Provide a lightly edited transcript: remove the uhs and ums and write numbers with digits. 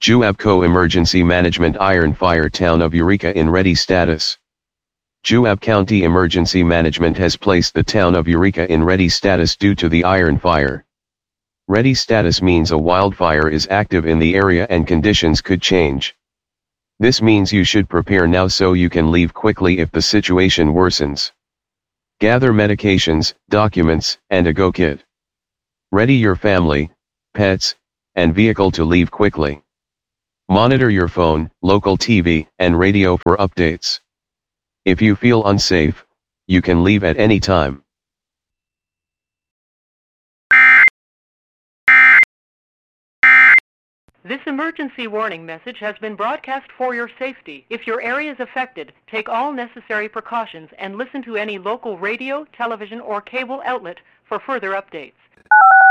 Juabco Emergency Management Iron Fire Town of Eureka in ready status. Juab County Emergency Management has placed the town of Eureka in ready status due to the iron fire. Ready status means a wildfire is active in the area and conditions could change. This means you should prepare now so you can leave quickly if the situation worsens. Gather medications, documents, and a go kit. Ready your family, pets, and vehicle to leave quickly. Monitor your phone, local TV, and radio for updates. If you feel unsafe, you can leave at any time. This emergency warning message has been broadcast for your safety. If your area is affected, take all necessary precautions and listen to any local radio, television, or cable outlet for further updates.